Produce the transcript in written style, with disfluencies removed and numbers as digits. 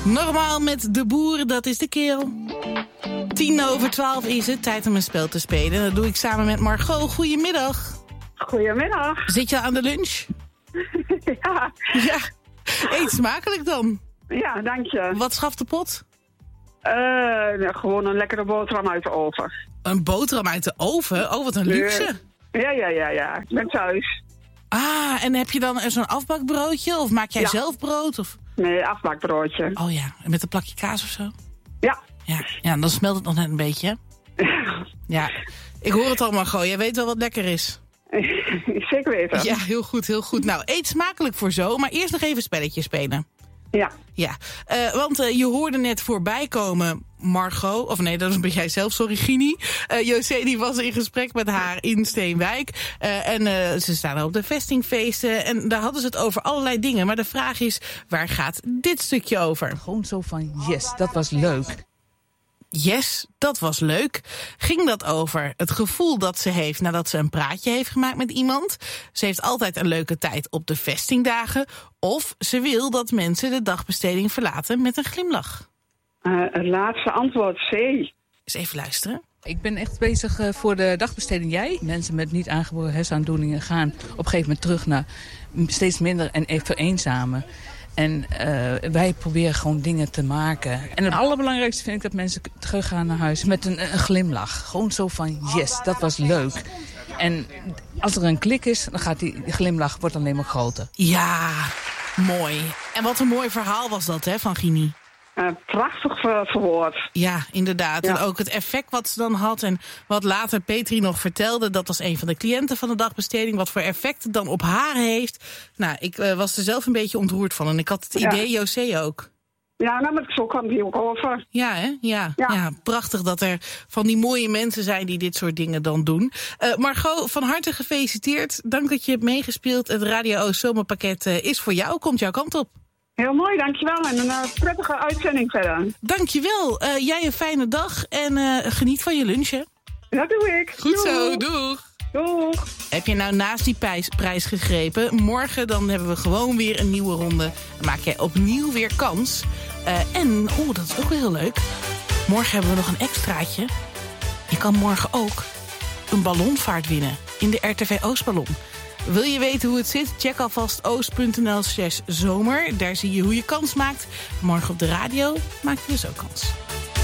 Normaal met de boer, dat is de keel. 11:10 is het, tijd om een spel te spelen. Dat doe ik samen met Margot. Goedemiddag. Goedemiddag. Zit je aan de lunch? Ja. Ja. Eet smakelijk dan. Ja, dank je. Wat schaft de pot? Gewoon een lekkere boterham uit de oven. Een boterham uit de oven? Oh, wat een luxe. Ja. Ik ben thuis. Ah, en heb je dan zo'n afbakbroodje? Of maak jij zelf brood? Of... Nee, afbakbroodje. Oh ja, en met een plakje kaas of zo? Ja. Ja, dan smelt het nog net een beetje. Ja, ik hoor het al, Margot. Jij weet wel wat lekker is. Zeker weten. Ja, heel goed, heel goed. Nou, eet smakelijk voor zo, maar eerst nog even een spelletje spelen. Ja, want je hoorde net voorbij komen Margot, of nee, dat ben jij zelf, sorry, Gini. José die was in gesprek met haar in Steenwijk. En ze staan op de vestingfeesten en daar hadden ze het over allerlei dingen. Maar de vraag is, waar gaat dit stukje over? Gewoon zo van, yes, dat was leuk. Yes, dat was leuk. Ging dat over het gevoel dat ze heeft nadat ze een praatje heeft gemaakt met iemand? Ze heeft altijd een leuke tijd op de vestingdagen. Of ze wil dat mensen de dagbesteding verlaten met een glimlach. Het laatste antwoord, C. Eens even luisteren. Ik ben echt bezig voor de dagbesteding jij. Mensen met niet aangeboren hersenaandoeningen gaan op een gegeven moment terug naar steeds minder en vereenzamen. En wij proberen gewoon dingen te maken. En het allerbelangrijkste vind ik dat mensen teruggaan naar huis met een glimlach. Gewoon zo van, yes, dat was leuk. En als er een klik is, dan gaat die glimlach wordt alleen maar groter. Ja, mooi. En wat een mooi verhaal was dat, hè, van Gini. Prachtig verwoord. Ja, inderdaad. Ja. En ook het effect wat ze dan had. En wat later Petri nog vertelde. Dat was een van de cliënten van de dagbesteding. Wat voor effect het dan op haar heeft. Nou, ik was er zelf een beetje ontroerd van. En ik had het idee, José ook. Ja, nou, maar zo kwam die ook over. Ja, hè? Ja, prachtig dat er van die mooie mensen zijn die dit soort dingen dan doen. Margot, van harte gefeliciteerd. Dank dat je hebt meegespeeld. Het Radio Oost Zomerpakket is voor jou. Komt jouw kant op. Heel mooi, dankjewel. En een prettige uitzending verder. Dankjewel. Jij een fijne dag en geniet van je lunch, hè? Dat doe ik. Goed zo, doeg. Doeg. Heb je nou naast die prijs gegrepen? Morgen dan hebben we gewoon weer een nieuwe ronde. Dan maak jij opnieuw weer kans. En, dat is ook wel heel leuk. Morgen hebben we nog een extraatje. Je kan morgen ook een ballonvaart winnen in de RTV Oostballon. Wil je weten hoe het zit? Check alvast oost.nl/zomer. Daar zie je hoe je kans maakt. Morgen op de radio maak je dus ook kans.